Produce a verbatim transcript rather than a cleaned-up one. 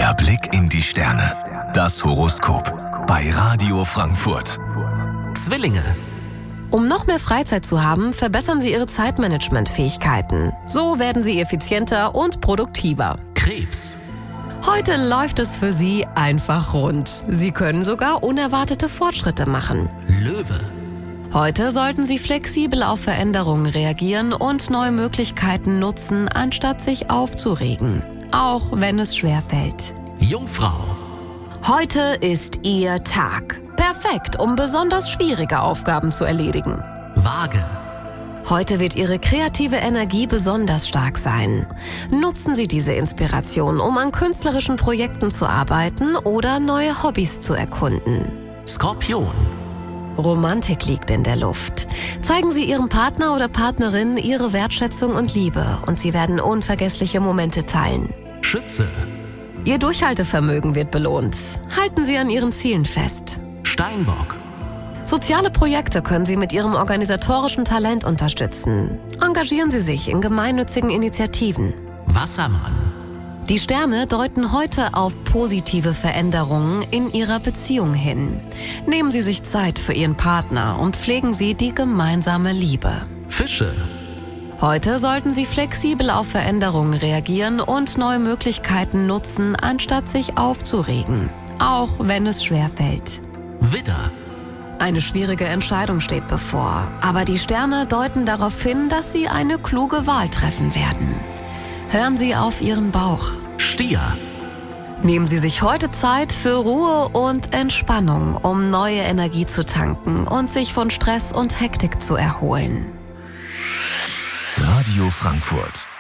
Der Blick in die Sterne. Das Horoskop bei Radio Frankfurt. Zwillinge. Um noch mehr Freizeit zu haben, verbessern Sie Ihre Zeitmanagementfähigkeiten. So werden Sie effizienter und produktiver. Krebs. Heute läuft es für Sie einfach rund. Sie können sogar unerwartete Fortschritte machen. Löwe. Heute sollten Sie flexibel auf Veränderungen reagieren und neue Möglichkeiten nutzen, anstatt sich aufzuregen. Auch wenn es schwerfällt. Jungfrau. Heute ist Ihr Tag. Perfekt, um besonders schwierige Aufgaben zu erledigen. Waage. Heute wird Ihre kreative Energie besonders stark sein. Nutzen Sie diese Inspiration, um an künstlerischen Projekten zu arbeiten oder neue Hobbys zu erkunden. Skorpion. Romantik liegt in der Luft. Zeigen Sie Ihrem Partner oder Partnerin Ihre Wertschätzung und Liebe und Sie werden unvergessliche Momente teilen. Schütze. Ihr Durchhaltevermögen wird belohnt. Halten Sie an Ihren Zielen fest. Steinbock. Soziale Projekte können Sie mit Ihrem organisatorischen Talent unterstützen. Engagieren Sie sich in gemeinnützigen Initiativen. Wassermann. Die Sterne deuten heute auf positive Veränderungen in Ihrer Beziehung hin. Nehmen Sie sich Zeit für Ihren Partner und pflegen Sie die gemeinsame Liebe. Fische. Heute sollten Sie flexibel auf Veränderungen reagieren und neue Möglichkeiten nutzen, anstatt sich aufzuregen. Auch wenn es schwerfällt. Widder. Eine schwierige Entscheidung steht bevor, aber die Sterne deuten darauf hin, dass Sie eine kluge Wahl treffen werden. Hören Sie auf Ihren Bauch. Stier. Nehmen Sie sich heute Zeit für Ruhe und Entspannung, um neue Energie zu tanken und sich von Stress und Hektik zu erholen. Radio Frankfurt.